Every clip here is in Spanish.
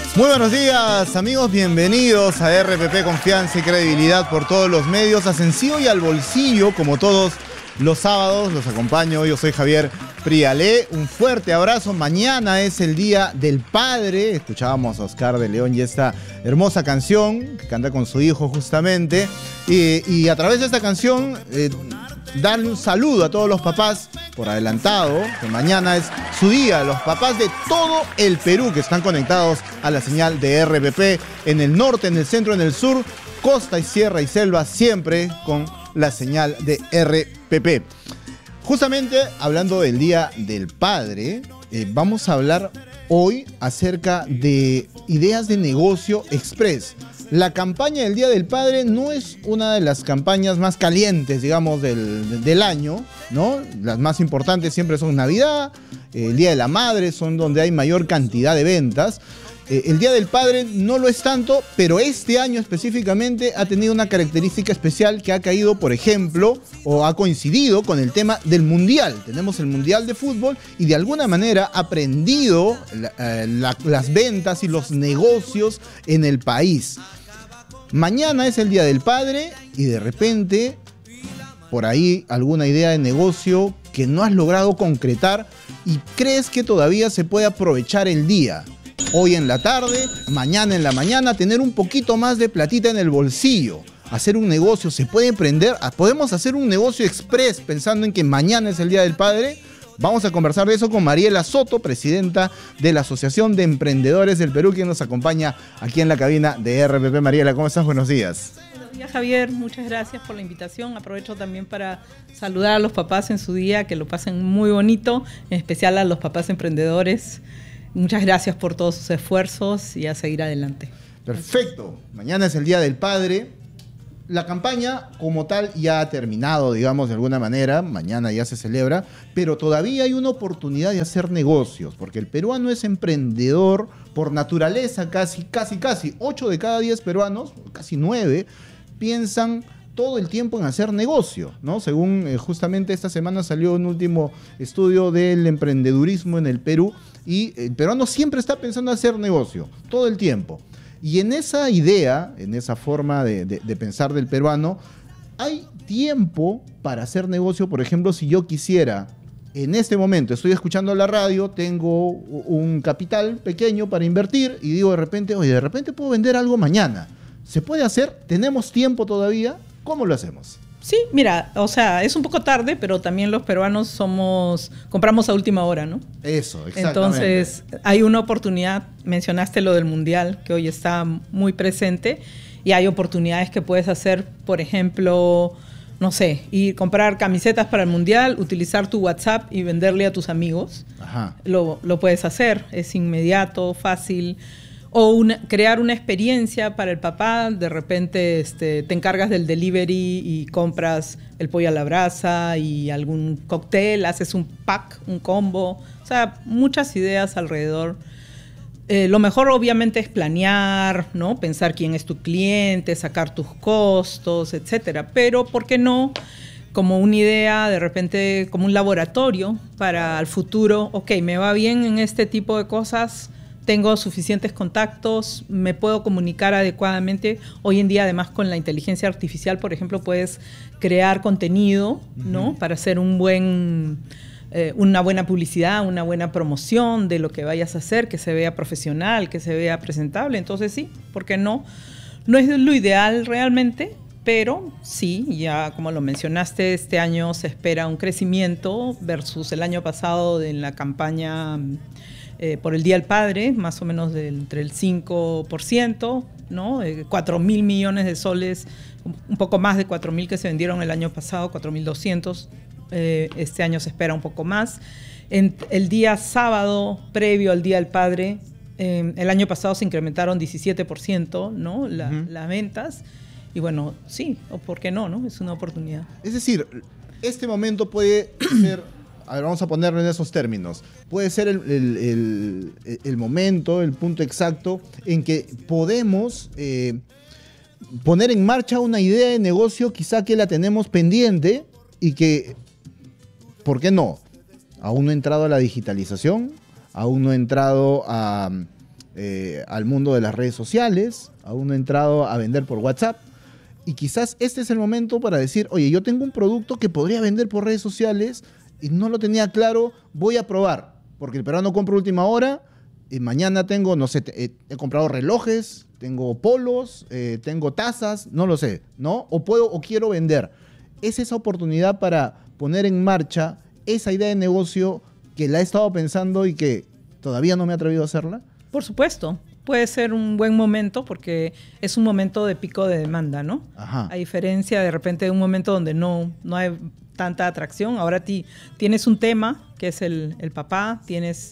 Muy buenos días, amigos, bienvenidos a RPP Confianza y Credibilidad por todos los medios, a Sencillo y al bolsillo, como todos los sábados. Los acompaño, yo soy Javier Prialé, un fuerte abrazo. Mañana es el Día del Padre, escuchábamos a Oscar de León y esta hermosa canción que canta con su hijo justamente, y a través de esta canción darle un saludo a todos los papás por adelantado, que mañana es su día, los papás de todo el Perú que están conectados a la señal de RPP en el norte, en el centro, en el sur, costa y sierra y selva, siempre con la señal de RPP. Justamente hablando del Día del Padre, vamos a hablar hoy acerca de ideas de negocio express. La campaña del Día del Padre no es una de las campañas más calientes, digamos, del año, ¿no? Las más importantes siempre son Navidad, el Día de la Madre, son donde hay mayor cantidad de ventas. El Día del Padre no lo es tanto, pero este año específicamente ha tenido una característica especial que ha caído, por ejemplo, o ha coincidido con el tema del Mundial. Tenemos el Mundial de Fútbol y de alguna manera ha prendido las ventas y los negocios en el país. Mañana es el Día del Padre y de repente, por ahí, alguna idea de negocio que no has logrado concretar y crees que todavía se puede aprovechar el día. Hoy en la tarde, mañana en la mañana, tener un poquito más de platita en el bolsillo. Hacer un negocio, ¿se puede emprender? ¿Podemos hacer un negocio express pensando en que mañana es el Día del Padre? Vamos a conversar de eso con Mariela Soto, presidenta de la Asociación de Emprendedores del Perú, quien nos acompaña aquí en la cabina de RPP. Mariela, ¿cómo estás? Buenos días. Buenos días, Javier. Muchas gracias por la invitación. Aprovecho también para saludar a los papás en su día, que lo pasen muy bonito, en especial a los papás emprendedores. Muchas gracias por todos sus esfuerzos y a seguir adelante. Perfecto. Mañana es el Día del Padre. La campaña como tal ya ha terminado, digamos, de alguna manera. Mañana ya se celebra, pero todavía hay una oportunidad de hacer negocios, porque el peruano es emprendedor por naturaleza, casi. 8 de cada 10 peruanos, casi 9, piensan todo el tiempo en hacer negocio, ¿no? Según justamente esta semana salió un último estudio del emprendedurismo en el Perú, y el peruano siempre está pensando en hacer negocio, todo el tiempo. Y en esa idea, en esa forma de pensar del peruano, hay tiempo para hacer negocio. Por ejemplo, si yo quisiera, en este momento estoy escuchando la radio, tengo un capital pequeño para invertir y digo de repente puedo vender algo mañana. ¿Se puede hacer? ¿Tenemos tiempo todavía? ¿Cómo lo hacemos? Sí, mira, o sea, es un poco tarde, pero también los peruanos compramos a última hora, ¿no? Eso, exactamente. Entonces, hay una oportunidad, mencionaste lo del Mundial, que hoy está muy presente, y hay oportunidades que puedes hacer, por ejemplo, no sé, ir comprar camisetas para el Mundial, utilizar tu WhatsApp y venderle a tus amigos. Ajá. Lo puedes hacer, es inmediato, fácil. O crear una experiencia para el papá, de repente te encargas del delivery y compras el pollo a la brasa y algún cóctel, haces un pack, un combo, o sea, muchas ideas alrededor. Lo mejor obviamente es planear, ¿no? Pensar quién es tu cliente, sacar tus costos, etcétera. Pero, ¿por qué no? Como una idea, de repente, como un laboratorio para el futuro. Ok, me va bien en este tipo de cosas, tengo suficientes contactos, me puedo comunicar adecuadamente. Hoy en día, además, con la inteligencia artificial, por ejemplo, puedes crear contenido, ¿no? Para hacer una buena publicidad, una buena promoción de lo que vayas a hacer, que se vea profesional, que se vea presentable. Entonces, sí, ¿por qué no? No es lo ideal realmente, pero sí, ya como lo mencionaste, este año se espera un crecimiento versus el año pasado en la campaña por el Día del Padre, más o menos entre el 5%, ¿no? 4.000 millones de soles, un poco más de 4.000 que se vendieron el año pasado, 4.200. Este año se espera un poco más. El día sábado, previo al Día del Padre, el año pasado se incrementaron 17%, ¿no? Las ventas. Y bueno, sí, o por qué no, ¿no? Es una oportunidad. Es decir, este momento puede ser... A ver, vamos a ponerlo en esos términos. Puede ser el momento, el punto exacto en que podemos poner en marcha una idea de negocio quizá que la tenemos pendiente y que, ¿por qué no? Aún no ha entrado a la digitalización, aún no ha entrado a al mundo de las redes sociales, aún no he entrado a vender por WhatsApp. Y quizás este es el momento para decir, oye, yo tengo un producto que podría vender por redes sociales y no lo tenía claro, voy a probar. Porque el peruano compra última hora y mañana tengo, no sé, he comprado relojes, tengo polos, tengo tazas, no lo sé, ¿no? O puedo o quiero vender. Es esa oportunidad para poner en marcha esa idea de negocio que la he estado pensando y que todavía no me he atrevido a hacerla. Por supuesto. Puede ser un buen momento porque es un momento de pico de demanda, ¿no? Ajá. A diferencia de repente de un momento donde no hay tanta atracción. Ahora tienes un tema que es el papá, tienes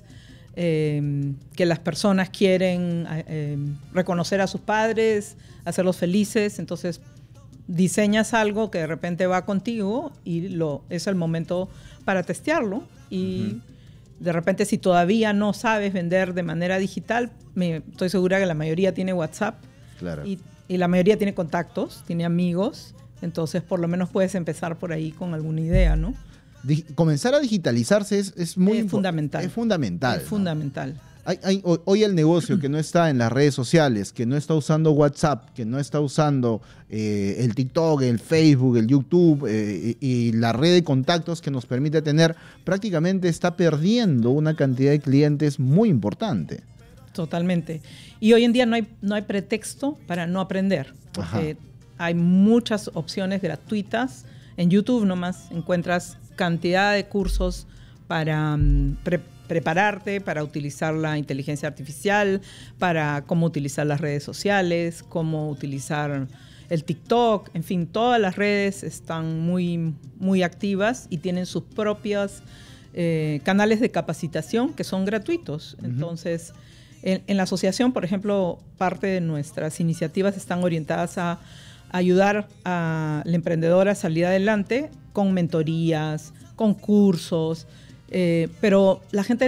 que las personas quieren reconocer a sus padres, hacerlos felices, entonces diseñas algo que de repente va contigo y es el momento para testearlo y de repente si todavía no sabes vender de manera digital, estoy segura que la mayoría tiene WhatsApp. Claro. Y la mayoría tiene contactos, tiene amigos, entonces por lo menos puedes empezar por ahí con alguna idea, ¿no? Comenzar a digitalizarse es muy fundamental. Es fundamental. Es fundamental. Hoy el negocio que no está en las redes sociales, que no está usando WhatsApp, que no está usando el TikTok, el Facebook, el YouTube y la red de contactos que nos permite tener, prácticamente está perdiendo una cantidad de clientes muy importante. Totalmente. Y hoy en día no hay pretexto para no aprender, porque hay muchas opciones gratuitas. En YouTube nomás encuentras cantidad de cursos para prepararte, para utilizar la inteligencia artificial, para cómo utilizar las redes sociales, cómo utilizar el TikTok. En fin, todas las redes están muy, muy activas y tienen sus propios canales de capacitación que son gratuitos. Entonces, en la asociación, por ejemplo, parte de nuestras iniciativas están orientadas a ayudar al emprendedor a salir adelante con mentorías, con cursos, pero la gente